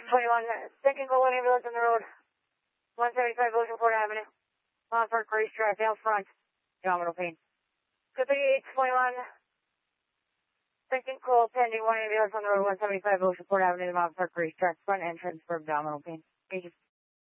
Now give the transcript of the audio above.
21, second call ambulance on the road, 175 Oceanport Avenue, Mount Park racetrack, out front, abdominal pain. Good 3821, second call pending, one ambulance on the road, 175 Oceanport Avenue, Mount Park racetrack, front entrance for abdominal pain. Thank you.